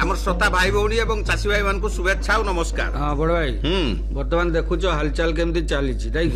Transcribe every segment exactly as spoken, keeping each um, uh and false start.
आम श्रोता भाई भौणी और चाषी भाई मान शुभेच्छा और नमस्कार। हाँ बड़ भाई बर्तमान देखुच हालचाल केमती चली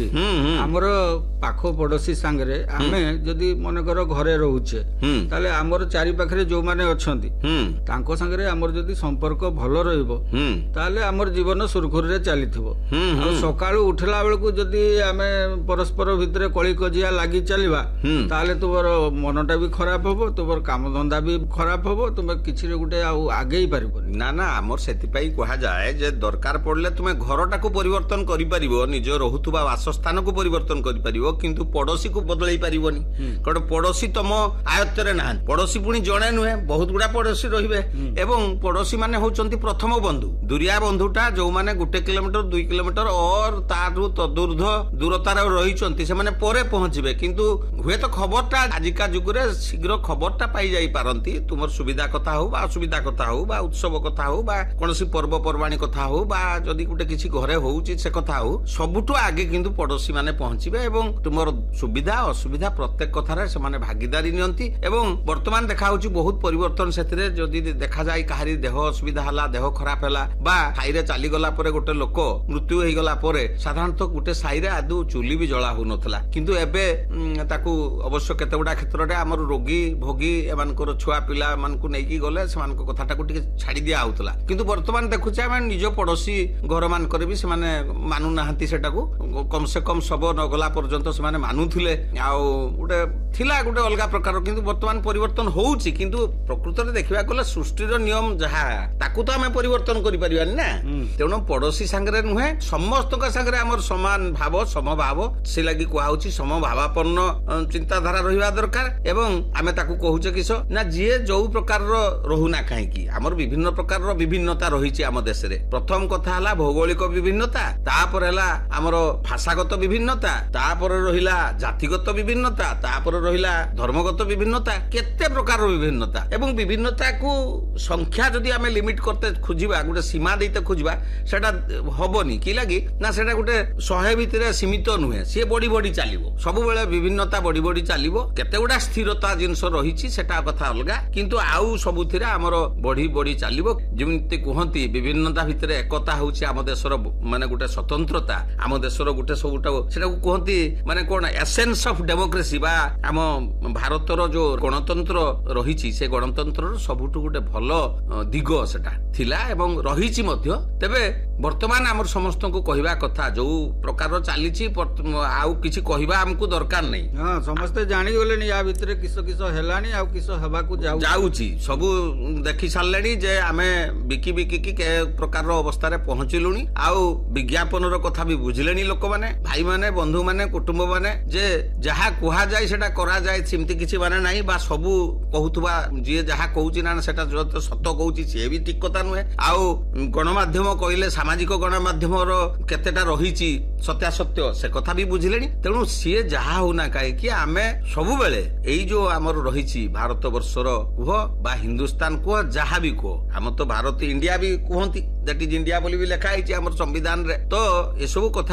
आमर पाख पड़ोसी सांगे आम जदि मनकर घरे रोचे ताले आमर चारि पाखरे जो माने अछंती तांको संगे आमर जदि संपर्क भल रहिबो ताले आमर जीवन सुरखुर चलीथिबो। सकाळु उठला बेलकु जदि आमे परस्पर भितरे कଳି कजिया लागी चलिबा ताले तुमर मनटा भी खराब होबो, तुमर काम धंदा भी खराब होबो, तुम किछि गुटे आगे पारिबोनी। ना ना आमर सेतिपाई कहा जाए जे दरकार पड़ले तुमे घरटाको परिवर्तन करि परिबो, निज रहुतुबा वासस्थान को परिवर्तन करि परिबो, किंतु पड़ोसी को बदलाई परिबोनी। कारण पड़ोसी तम आयत्तरे ना, पड़ोसी पुनी जणे नुहे बहुत गुडा पड़ोसी रहिबे एवं पड़ोसी माने होचंती प्रथम बंधु। दुरिया बंधुटा जो माने गुटे किलोमीटर दुई किलोमीटर और तारु तदूर्ध दूरतार रहिचंती से माने परे पहुंचबे, किंतु हुए तो खबरटा आजिका जुगरे शीघ्र खबरटा पाई जाई पारंती। तुमर सुविधा कथा हो बा असुविधा कथा हो बा उत्सव कथा हो बा कोनोसी पर्व पर्वाणी कथा हो बा जदि गुटे किछि घरे होउची से कथा हो सबुठु आगे किंतु पड़ोसी माने पहुंचबे एवं तुमर सुविधा असुविधा प्रत्येक कथारे से माने भागीदारी नियंती। एवं वर्तमान देखा होउची बहुत परिवर्तन सेतिरे जदि देखा जाय काहारी देह असुविधा हला, देह खराब हला बा साइरे चाली गला परे गुटे लोक मृत्यु हेई गला परे साधारणतः गुटे साइरे आदु चुली भी जळा हो नथला, किंतु एबे ताकू अवश्य केते गुडा क्षेत्र रे हमर रोगी भोगी एमानकर छुआ पिला मानकु नेकी गले सेमानक कथाटाकू टिके छाडी दिया होतला, किंतु वर्तमान देखुचे आमे निज पड़ोसी घर मान करे भी सेमाने मानु नाहंती सेटाकू कम से कम सब न गला पर्यंत सेमाने मानुथिले आ गुटे थिला गुटे अलगा प्रकार, किंतु वर्तमान परिवर्तन होउची। किंतु प्रकृत रे देखिबा गले सृष्टिर नियम जहा ताकू तो आमे परिवर्तन करि परिबानी ना, तेणु पड़ोसी संगे नुहे समस्त संगे हमर समान भाव समभाव से लगी कुआ होउची समभावापन्न चिंताधारा रहिबा दरकार। एवं आमे ताकू कहूचे किस ना जे जो प्रकार रहुना कहीं आमर विभिन्न प्रकार विभिन्नता रही आम देश रे। प्रथम कथा हला भौगोलिक विभिन्नता, तापर हला आमर भाषागत विभिन्नता, तापर रहिला जातिगत विभिन्नता, तापर रहिला धर्मगत विभिन्नता, केते प्रकार विभिन्नता। एवं विभिन्नता को संख्या जदि आमे लिमिट करते खोजिबा गुटे सीमा देते खोजिबा सेटा हबनी कि लगी ना सेटा गुटे सौ भितरे सीमित नुहे, सी बड़ी बड़ी चलिबो सब बेले विभिन्नता बड़ी बड़ी चलिबो। केते गुडा स्थिरता जिंस रहिछि सेटा कथा अलगा, किंतु आउ सबुथिरे हमर बड़ी बड़ी चलिबो। जेमिति कहंती विभिन्नता भितरे एकता होउछि आम देशर माने गुटे स्वतंत्रता, आम देशर गुटे सबुटा सेटा कहंती माने कोन एसेंस ऑफ डेमोक्रेसी बा आम भारतर जो गणतंत्र रहिछि से गणतंत्रर सबुटु गुटे भलो दिग सेटा थिला एवं रहिछि मध्य। तेबे वर्तमान आमर समस्त को कहवा कथा जो प्रकार चलीछि आउ किछि कहवा हमकु दरकार नहीं। हां समस्ते जानि गलेनी या भितरे किस किस हेलानी आ किस हेबा को जाउ जाउछि सब देखि सारलेनी जे आमे बिकी बिकी की के प्रकार अवस्था रे पहुंचिलुनी आउ विज्ञापन रो कथा भी बुझिलेनी लोक माने भाई माने बंधु माने कुटुंब माने जे जहा कुहा जाय सेटा करा जाय सिमति किछि माने नाही बा सब कहउतबा जे जहा कहउछि ना सेटा जो सत्य कहउछि से भी ठीक कथा नुहे। आउ गणमाध्यम कहिले सामाजिक गणमाध्यम रो केतेटा रहिछि सत्यासत्य से कथा भी बुझिलेनी। तेणु सी जहा होना काहे कि आमे सब बेले एई जो हमर रहिछि भारत वर्षर कुह बा हिंदुस्तान कुह जहा भी कुह हम तो भारत इंडिया भी कहंती दैट इज इंडिया बोली भी लिखा है हमर संविधान रे, तो ए सब कथा